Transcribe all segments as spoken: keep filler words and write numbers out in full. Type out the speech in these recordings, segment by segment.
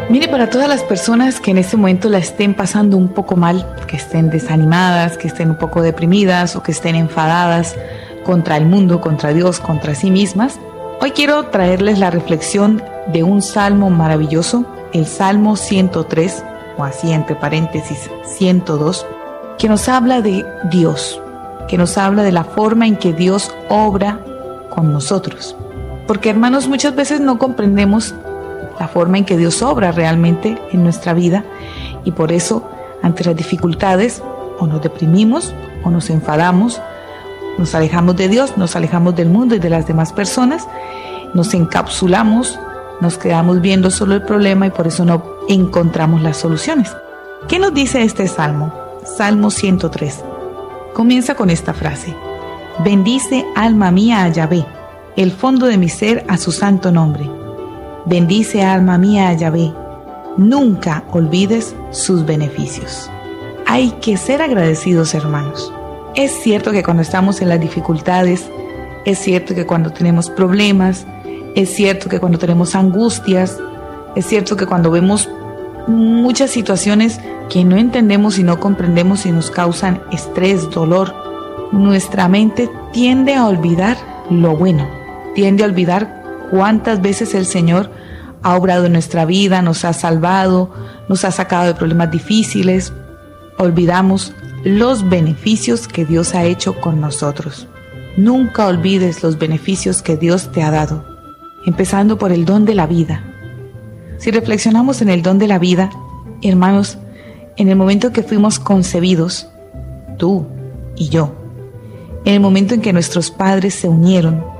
Mire, para todas las personas que en este momento la estén pasando un poco mal, que estén desanimadas, que estén un poco deprimidas o que estén enfadadas contra el mundo, contra Dios, contra sí mismas, hoy quiero traerles la reflexión de un salmo maravilloso, el Salmo ciento tres, o así entre paréntesis ciento dos, que nos habla de Dios, que nos habla de la forma en que Dios obra con nosotros. Porque, hermanos, muchas veces no comprendemos la forma en que Dios obra realmente en nuestra vida, y por eso ante las dificultades o nos deprimimos o nos enfadamos, nos alejamos de Dios, nos alejamos del mundo y de las demás personas, nos encapsulamos, nos quedamos viendo solo el problema y por eso no encontramos las soluciones. ¿Qué nos dice este salmo? Salmo ciento tres. Comienza con esta frase: bendice alma mía a Yahvé, el fondo de mi ser a su santo nombre. Bendice alma mía a Yahvé, nunca olvides sus beneficios. Hay que ser agradecidos, hermanos. Es cierto que cuando estamos en las dificultades, es cierto que cuando tenemos problemas, es cierto que cuando tenemos angustias, es cierto que cuando vemos muchas situaciones que no entendemos y no comprendemos y nos causan estrés, dolor, nuestra mente tiende a olvidar lo bueno, tiende a olvidar cuántas veces el Señor ha obrado en nuestra vida, nos ha salvado, nos ha sacado de problemas difíciles. Olvidamos los beneficios que Dios ha hecho con nosotros. Nunca olvides los beneficios que Dios te ha dado, empezando por el don de la vida. Si reflexionamos en el don de la vida, hermanos, en el momento que fuimos concebidos, tú y yo, en el momento en que nuestros padres se unieron,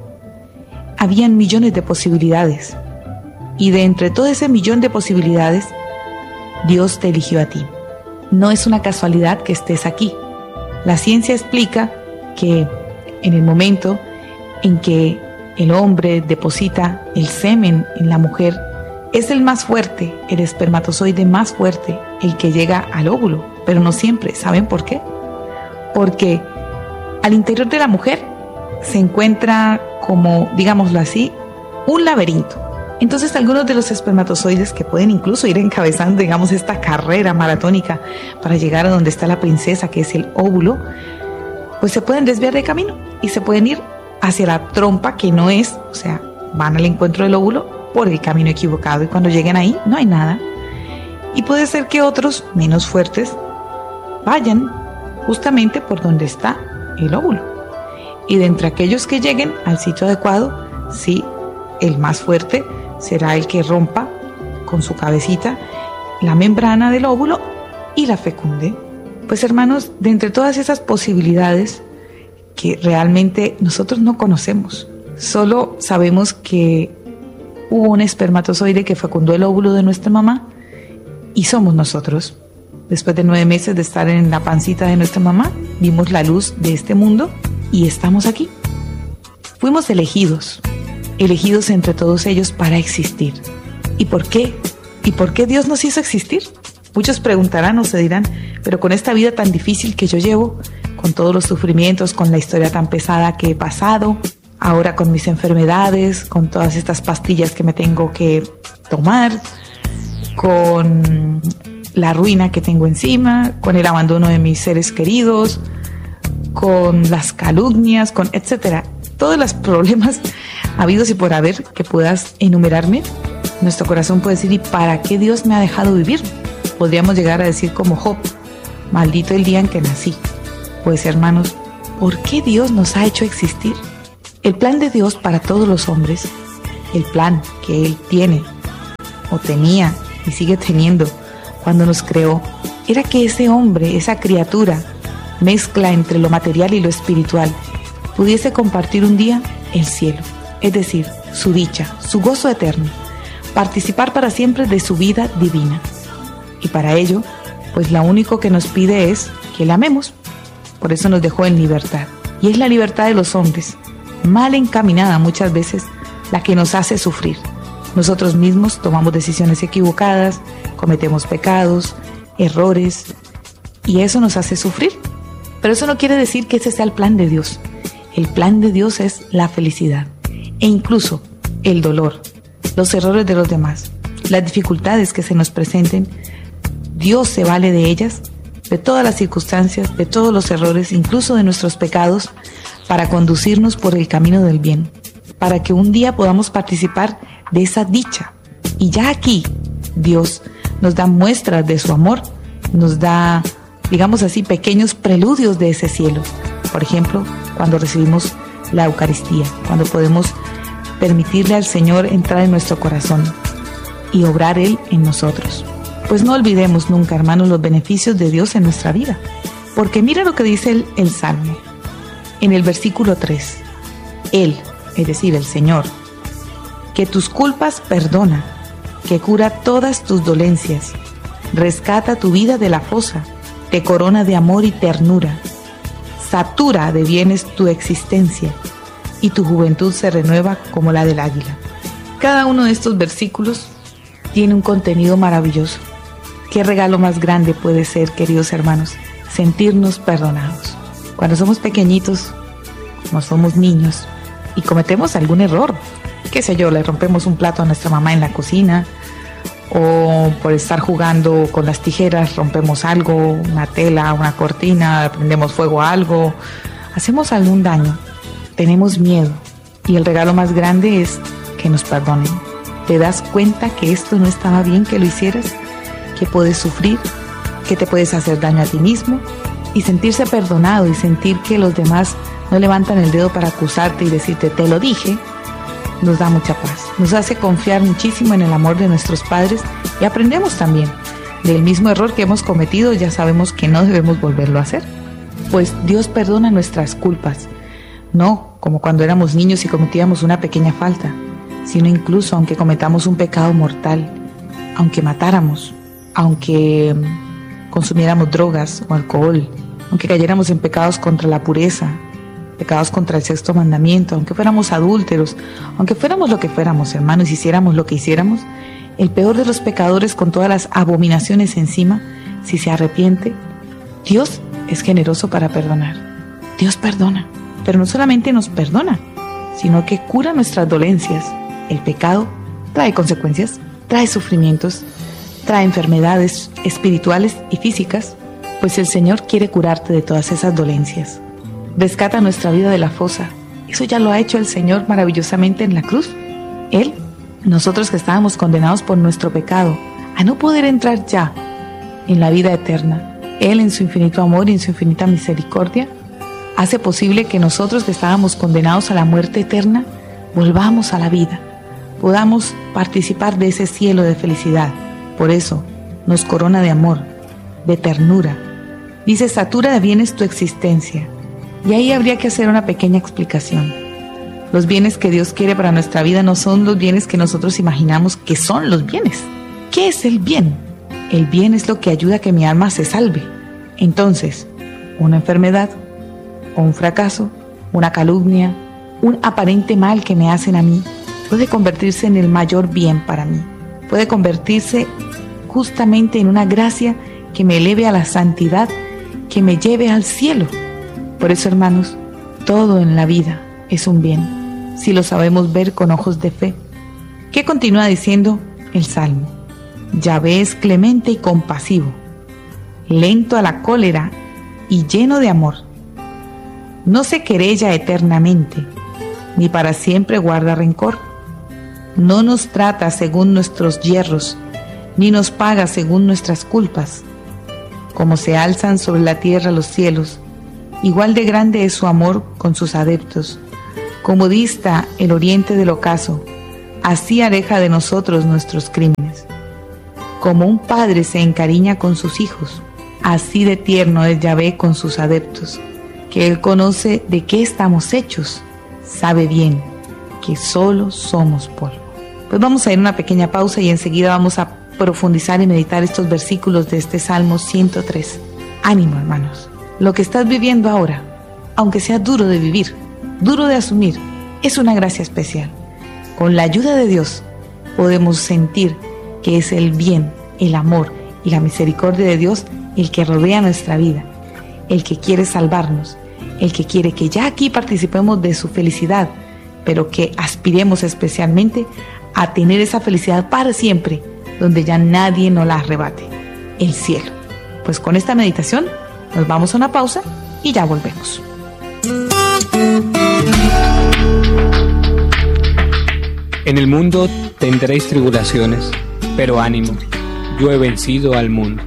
habían millones de posibilidades, y de entre todo ese millón de posibilidades, Dios te eligió a ti. No es una casualidad que estés aquí. La ciencia explica que en el momento en que el hombre deposita el semen en la mujer, es el más fuerte, el espermatozoide más fuerte, el que llega al óvulo, pero no siempre. ¿Saben por qué? Porque al interior de la mujer se encuentra, como, digámoslo así, un laberinto. Entonces algunos de los espermatozoides que pueden incluso ir encabezando, digamos, esta carrera maratónica para llegar a donde está la princesa, que es el óvulo, pues se pueden desviar de camino y se pueden ir hacia la trompa, que no es, o sea, van al encuentro del óvulo por el camino equivocado, y cuando lleguen ahí no hay nada. Y puede ser que otros, menos fuertes, vayan justamente por donde está el óvulo. Y de entre aquellos que lleguen al sitio adecuado, sí, el más fuerte será el que rompa con su cabecita la membrana del óvulo y la fecunde. Pues, hermanos, de entre todas esas posibilidades que realmente nosotros no conocemos, solo sabemos que hubo un espermatozoide que fecundó el óvulo de nuestra mamá y somos nosotros. Después de nueve meses de estar en la pancita de nuestra mamá, vimos la luz de este mundo y estamos aquí. Fuimos elegidos, elegidos entre todos ellos para existir. ¿Y por qué? ¿Y por qué Dios nos hizo existir? Muchos preguntarán o se dirán, pero con esta vida tan difícil que yo llevo, con todos los sufrimientos, con la historia tan pesada que he pasado, ahora con mis enfermedades, con todas estas pastillas que me tengo que tomar, con la ruina que tengo encima, con el abandono de mis seres queridos, con las calumnias, con etcétera, todos los problemas habidos y por haber que puedas enumerarme, nuestro corazón puede decir: ¿y para qué Dios me ha dejado vivir? Podríamos llegar a decir como Job: maldito el día en que nací. Pues, hermanos, ¿por qué Dios nos ha hecho existir? El plan de Dios para todos los hombres, el plan que Él tiene o tenía y sigue teniendo cuando nos creó, era que ese hombre, esa criatura, mezcla entre lo material y lo espiritual, pudiese compartir un día el cielo, es decir, su dicha, su gozo eterno, participar para siempre de su vida divina. Y para ello, pues lo único que nos pide es que le amemos. Por eso nos dejó en libertad. Y es la libertad de los hombres, mal encaminada muchas veces, la que nos hace sufrir. Nosotros mismos tomamos decisiones equivocadas, cometemos pecados, errores, y eso nos hace sufrir. Pero eso no quiere decir que ese sea el plan de Dios. El plan de Dios es la felicidad, e incluso el dolor, los errores de los demás, las dificultades que se nos presenten, Dios se vale de ellas, de todas las circunstancias, de todos los errores, incluso de nuestros pecados, para conducirnos por el camino del bien, para que un día podamos participar de esa dicha. Y ya aquí Dios nos da muestras de su amor, nos da, digamos así, pequeños preludios de ese cielo. Por ejemplo, cuando recibimos la Eucaristía, cuando podemos permitirle al Señor entrar en nuestro corazón y obrar Él en nosotros. Pues no olvidemos nunca, hermanos, los beneficios de Dios en nuestra vida. Porque mira lo que dice el, el Salmo, en el versículo tres. Él, es decir, el Señor, que tus culpas perdona, que cura todas tus dolencias, rescata tu vida de la fosa, te corona de amor y ternura, satura de bienes tu existencia, y tu juventud se renueva como la del águila. Cada uno de estos versículos tiene un contenido maravilloso. ¿Qué regalo más grande puede ser, queridos hermanos, sentirnos perdonados? Cuando somos pequeñitos, no somos niños, y cometemos algún error, qué sé yo, le rompemos un plato a nuestra mamá en la cocina, o por estar jugando con las tijeras rompemos algo, una tela, una cortina, prendemos fuego a algo, hacemos algún daño, tenemos miedo, y el regalo más grande es que nos perdonen. ¿Te das cuenta que esto no estaba bien que lo hicieras? Que puedes sufrir, que te puedes hacer daño a ti mismo, y sentirse perdonado y sentir que los demás no levantan el dedo para acusarte y decirte te lo dije, nos da mucha paz, nos hace confiar muchísimo en el amor de nuestros padres, y aprendemos también del mismo error que hemos cometido. Ya sabemos que no debemos volverlo a hacer, pues Dios perdona nuestras culpas, no como cuando éramos niños y cometíamos una pequeña falta, sino incluso aunque cometamos un pecado mortal, aunque matáramos, aunque consumiéramos drogas o alcohol, aunque cayéramos en pecados contra la pureza, pecados contra el sexto mandamiento, aunque fuéramos adúlteros, aunque fuéramos lo que fuéramos, hermanos, y hiciéramos lo que hiciéramos, el peor de los pecadores con todas las abominaciones encima, si se arrepiente, Dios es generoso para perdonar. Dios perdona, pero no solamente nos perdona, sino que cura nuestras dolencias. El pecado trae consecuencias, trae sufrimientos, trae enfermedades espirituales y físicas, pues el Señor quiere curarte de todas esas dolencias. Rescata nuestra vida de la fosa. Eso ya lo ha hecho el Señor maravillosamente en la cruz. Él, nosotros que estábamos condenados por nuestro pecado, a no poder entrar ya en la vida eterna, Él en su infinito amor y en su infinita misericordia, hace posible que nosotros que estábamos condenados a la muerte eterna, volvamos a la vida, podamos participar de ese cielo de felicidad. Por eso nos corona de amor, de ternura. Dice, satura de bienes tu existencia. Y ahí habría que hacer una pequeña explicación. Los bienes que Dios quiere para nuestra vida no son los bienes que nosotros imaginamos que son los bienes. ¿Qué es el bien? El bien es lo que ayuda a que mi alma se salve. Entonces, una enfermedad, o un fracaso, una calumnia, un aparente mal que me hacen a mí, puede convertirse en el mayor bien para mí. Puede convertirse justamente en una gracia que me eleve a la santidad, que me lleve al cielo. Por eso, hermanos, todo en la vida es un bien, si lo sabemos ver con ojos de fe. ¿Qué continúa diciendo el Salmo? Yahvé es clemente y compasivo, lento a la cólera y lleno de amor. No se querella eternamente, ni para siempre guarda rencor. No nos trata según nuestros yerros, ni nos paga según nuestras culpas. Como se alzan sobre la tierra los cielos, igual de grande es su amor con sus adeptos. Como dista el oriente del ocaso, así aleja de nosotros nuestros crímenes. Como un padre se encariña con sus hijos, así de tierno es Yahvé con sus adeptos, que Él conoce de qué estamos hechos, sabe bien que solo somos polvo. Pues vamos a ir a una pequeña pausa y enseguida vamos a profundizar y meditar estos versículos de este Salmo ciento tres. Ánimo, hermanos. Lo que estás viviendo ahora, aunque sea duro de vivir, duro de asumir, es una gracia especial. Con la ayuda de Dios podemos sentir que es el bien, el amor y la misericordia de Dios el que rodea nuestra vida, el que quiere salvarnos, el que quiere que ya aquí participemos de su felicidad, pero que aspiremos especialmente a tener esa felicidad para siempre, donde ya nadie nos la arrebate, el cielo. Pues con esta meditación nos vamos a una pausa y ya volvemos. En el mundo tendréis tribulaciones, pero ánimo, yo he vencido al mundo.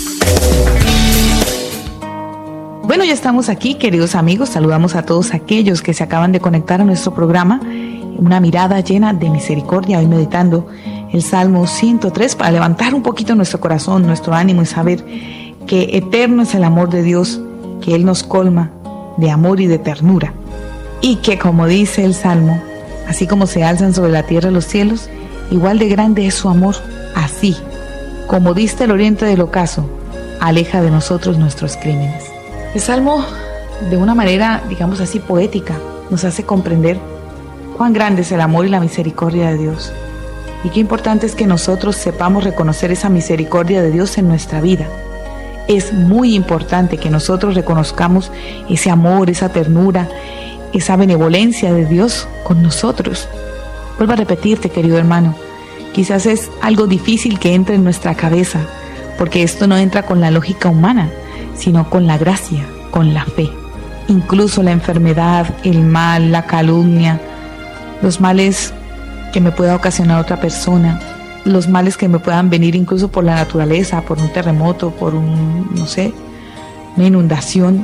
Bueno, ya estamos aquí, queridos amigos. Saludamos a todos aquellos que se acaban de conectar a nuestro programa. Una mirada llena de misericordia, hoy meditando el Salmo ciento tres para levantar un poquito nuestro corazón, nuestro ánimo y saber que eterno es el amor de Dios, que Él nos colma de amor y de ternura. Y que, como dice el Salmo, así como se alzan sobre la tierra los cielos, igual de grande es su amor. Así como dista el oriente del ocaso, aleja de nosotros nuestros crímenes. El Salmo, de una manera, digamos así, poética, nos hace comprender cuán grande es el amor y la misericordia de Dios. Y qué importante es que nosotros sepamos reconocer esa misericordia de Dios en nuestra vida. Es muy importante que nosotros reconozcamos ese amor, esa ternura, esa benevolencia de Dios con nosotros. Vuelvo a repetirte, querido hermano, quizás es algo difícil que entre en nuestra cabeza, porque esto no entra con la lógica humana, sino con la gracia, con la fe. Incluso la enfermedad, el mal, la calumnia, los males que me pueda ocasionar otra persona, los males que me puedan venir incluso por la naturaleza, por un terremoto, por un, no sé, una inundación.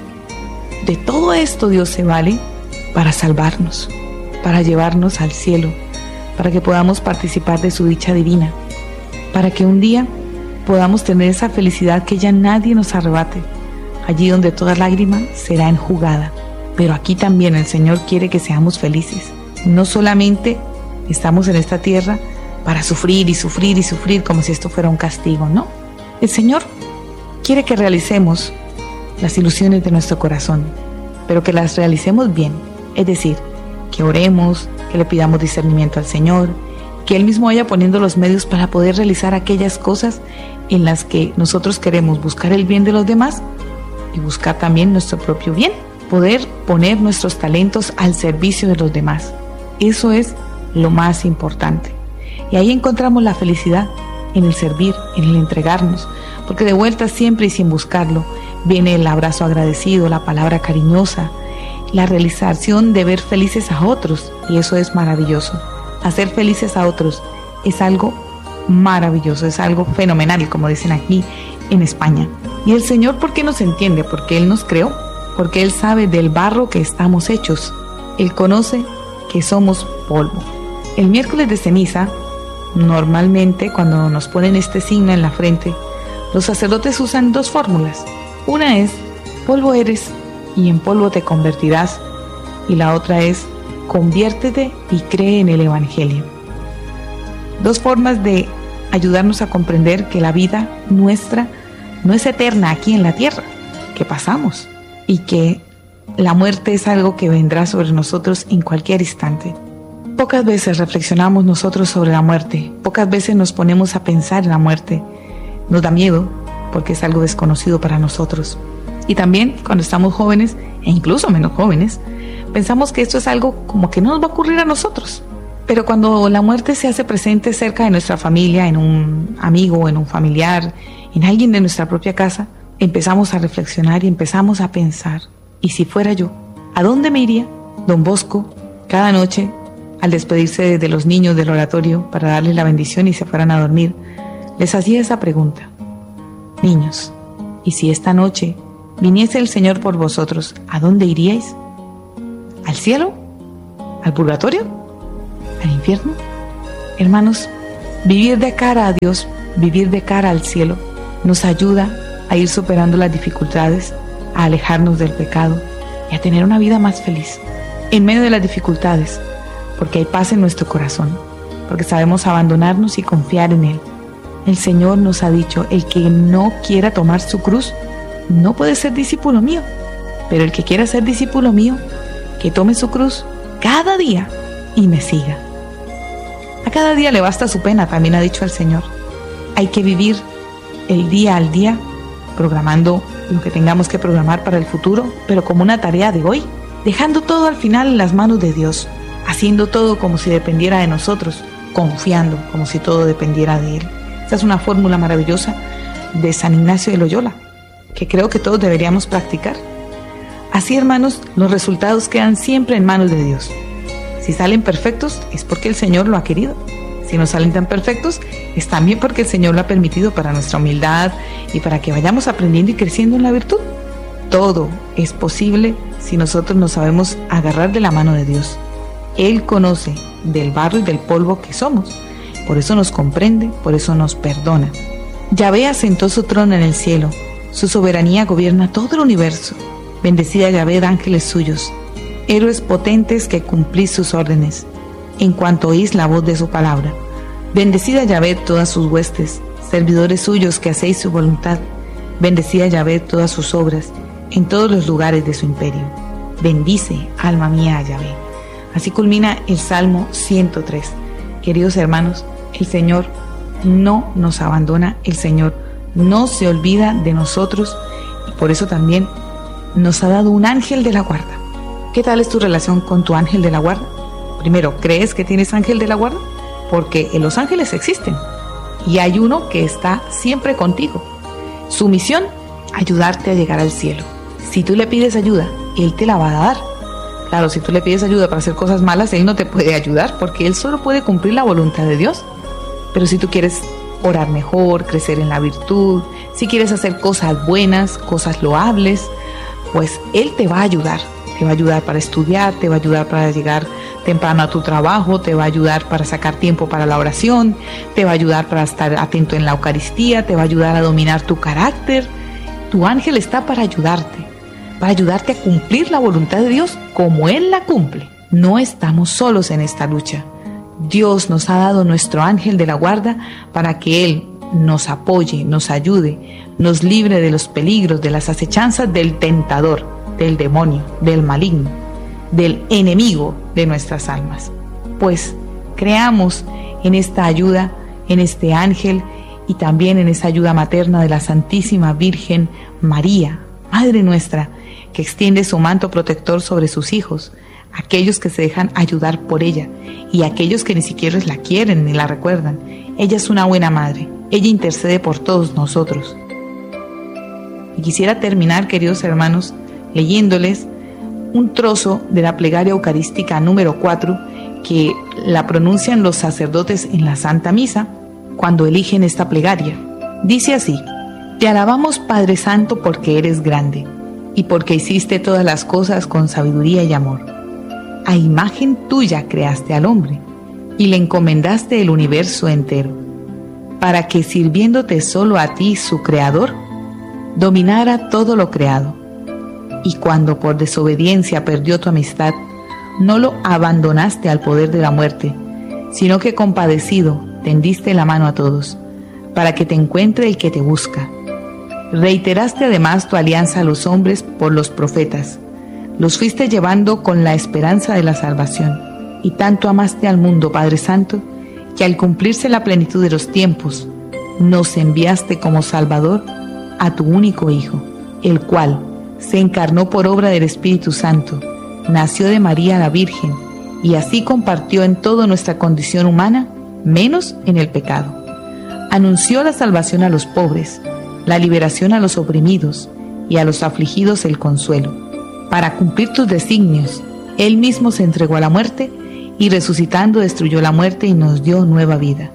De todo esto Dios se vale para salvarnos, para llevarnos al cielo, para que podamos participar de su dicha divina, para que un día podamos tener esa felicidad que ya nadie nos arrebate, allí donde toda lágrima será enjugada. Pero aquí también el Señor quiere que seamos felices. No solamente estamos en esta tierra para sufrir y sufrir y sufrir como si esto fuera un castigo, no. El Señor quiere que realicemos las ilusiones de nuestro corazón, pero que las realicemos bien, es decir, que oremos, que le pidamos discernimiento al Señor, que Él mismo vaya poniendo los medios para poder realizar aquellas cosas en las que nosotros queremos buscar el bien de los demás y buscar también nuestro propio bien, poder poner nuestros talentos al servicio de los demás. Eso es lo más importante. Y ahí encontramos la felicidad, en el servir, en el entregarnos, porque de vuelta siempre y sin buscarlo, viene el abrazo agradecido, la palabra cariñosa, la realización de ver felices a otros, y eso es maravilloso. Hacer felices a otros es algo maravilloso, es algo fenomenal, como dicen aquí en España. Y el Señor, ¿por qué nos entiende? Porque Él nos creó, porque Él sabe del barro que estamos hechos. Él conoce que somos polvo. El miércoles de ceniza, normalmente cuando nos ponen este signo en la frente, los sacerdotes usan dos fórmulas. Una es, polvo eres y en polvo te convertirás. Y la otra es, conviértete y cree en el Evangelio. Dos formas de ayudarnos a comprender que la vida nuestra no es eterna aquí en la tierra, que pasamos y que la muerte es algo que vendrá sobre nosotros en cualquier instante. Pocas veces reflexionamos nosotros sobre la muerte, pocas veces nos ponemos a pensar en la muerte. Nos da miedo porque es algo desconocido para nosotros. Y también cuando estamos jóvenes, e incluso menos jóvenes, pensamos que esto es algo como que no nos va a ocurrir a nosotros. Pero cuando la muerte se hace presente cerca de nuestra familia, en un amigo, en un familiar, en alguien de nuestra propia casa, empezamos a reflexionar y empezamos a pensar, ¿y si fuera yo? ¿A dónde me iría? Don Bosco, cada noche, al despedirse de los niños del oratorio para darles la bendición y se fueran a dormir, les hacía esa pregunta. Niños, ¿y si esta noche viniese el Señor por vosotros, ¿a dónde iríais? ¿Al cielo? ¿Al purgatorio? ¿Al infierno? Hermanos, vivir de cara a Dios, vivir de cara al cielo, nos ayuda a ir superando las dificultades, a alejarnos del pecado y a tener una vida más feliz. En medio de las dificultades, porque hay paz en nuestro corazón, porque sabemos abandonarnos y confiar en Él. El Señor nos ha dicho, el que no quiera tomar su cruz, no puede ser discípulo mío, pero el que quiera ser discípulo mío, que tome su cruz cada día y me siga. A cada día le basta su pena, también ha dicho el Señor. Hay que vivir el día al día, programando lo que tengamos que programar para el futuro, pero como una tarea de hoy, dejando todo al final en las manos de Dios, haciendo todo como si dependiera de nosotros, confiando como si todo dependiera de Él. Esta es una fórmula maravillosa de San Ignacio de Loyola, que creo que todos deberíamos practicar. Así, hermanos, los resultados quedan siempre en manos de Dios. Si salen perfectos, es porque el Señor lo ha querido. Si no salen tan perfectos, es también porque el Señor lo ha permitido para nuestra humildad y para que vayamos aprendiendo y creciendo en la virtud. Todo es posible si nosotros nos sabemos agarrar de la mano de Dios. Él conoce del barro y del polvo que somos. Por eso nos comprende, por eso nos perdona. Yahvé asentó su trono en el cielo. Su soberanía gobierna todo el universo. Bendecida Yahvé de ángeles suyos, héroes potentes que cumplís sus órdenes, en cuanto oís la voz de su palabra. Bendecida Yahvé todas sus huestes, servidores suyos que hacéis su voluntad. Bendecida Yahvé todas sus obras, en todos los lugares de su imperio. Bendice, alma mía, a Yahvé. Así culmina el Salmo ciento tres. Queridos hermanos, el Señor no nos abandona, el Señor no se olvida de nosotros, y por eso también nos ha dado un ángel de la guarda. ¿Qué tal es tu relación con tu ángel de la guarda? Primero, ¿crees que tienes ángel de la guarda? Porque los ángeles existen y hay uno que está siempre contigo. Su misión, ayudarte a llegar al cielo. Si tú le pides ayuda, Él te la va a dar. Claro, si tú le pides ayuda para hacer cosas malas, Él no te puede ayudar porque Él solo puede cumplir la voluntad de Dios. Pero si tú quieres orar mejor, crecer en la virtud, si quieres hacer cosas buenas, cosas loables, pues Él te va a ayudar. Te va a ayudar para estudiar, te va a ayudar para llegar temprano a tu trabajo, te va a ayudar para sacar tiempo para la oración, te va a ayudar para estar atento en la Eucaristía, te va a ayudar a dominar tu carácter. Tu ángel está para ayudarte, para ayudarte a cumplir la voluntad de Dios como Él la cumple. No estamos solos en esta lucha. Dios nos ha dado nuestro ángel de la guarda para que Él nos apoye, nos ayude, nos libre de los peligros, de las acechanzas del tentador, del demonio, del maligno, del enemigo de nuestras almas. Pues creamos en esta ayuda, en este ángel y también en esa ayuda materna de la Santísima Virgen María, Madre nuestra, que extiende su manto protector sobre sus hijos, aquellos que se dejan ayudar por ella y aquellos que ni siquiera la quieren ni la recuerdan. Ella es una buena madre, ella intercede por todos nosotros. Y quisiera terminar, queridos hermanos, leyéndoles un trozo de la plegaria eucarística número cuatro que la pronuncian los sacerdotes en la Santa Misa cuando eligen esta plegaria. Dice así: Te alabamos, Padre Santo, porque eres grande y porque hiciste todas las cosas con sabiduría y amor. A imagen tuya creaste al hombre y le encomendaste el universo entero, para que, sirviéndote solo a ti, su Creador, dominara todo lo creado. Y cuando por desobediencia perdió tu amistad, no lo abandonaste al poder de la muerte, sino que compadecido tendiste la mano a todos, para que te encuentre el que te busca. Reiteraste además tu alianza a los hombres por los profetas, los fuiste llevando con la esperanza de la salvación, y tanto amaste al mundo, Padre Santo, que al cumplirse la plenitud de los tiempos, nos enviaste como Salvador a tu único Hijo, el cual se encarnó por obra del Espíritu Santo, nació de María la Virgen, y así compartió en toda nuestra condición humana, menos en el pecado. Anunció la salvación a los pobres, la liberación a los oprimidos, y a los afligidos el consuelo. Para cumplir tus designios, Él mismo se entregó a la muerte, y resucitando destruyó la muerte y nos dio nueva vida.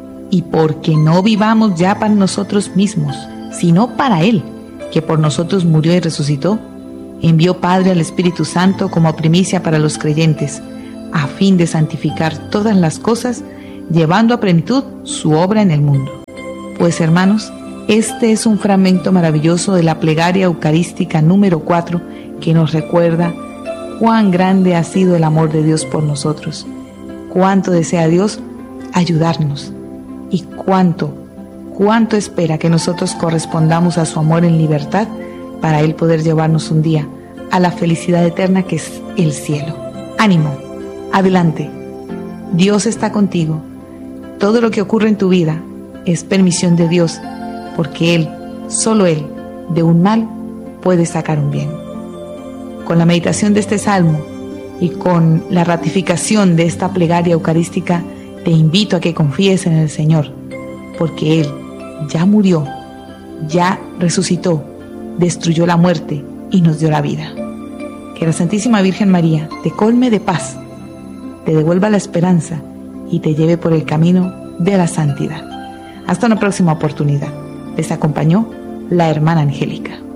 Y porque no vivamos ya para nosotros mismos, sino para Él, que por nosotros murió y resucitó, envió Padre al Espíritu Santo como primicia para los creyentes, a fin de santificar todas las cosas, llevando a plenitud su obra en el mundo. Pues, hermanos, este es un fragmento maravilloso de la plegaria eucarística número cuatro que nos recuerda cuán grande ha sido el amor de Dios por nosotros, cuánto desea Dios ayudarnos y cuánto, cuánto espera que nosotros correspondamos a su amor en libertad para Él poder llevarnos un día a la felicidad eterna que es el cielo. Ánimo, adelante, Dios está contigo. Todo lo que ocurre en tu vida es permisión de Dios, porque Él, solo Él, de un mal puede sacar un bien. Con la meditación de este salmo y con la ratificación de esta plegaria eucarística, te invito a que confíes en el Señor, porque Él ya murió, ya resucitó, destruyó la muerte y nos dio la vida. Que la Santísima Virgen María te colme de paz, te devuelva la esperanza y te lleve por el camino de la santidad. Hasta una próxima oportunidad. Les acompañó la hermana Angélica.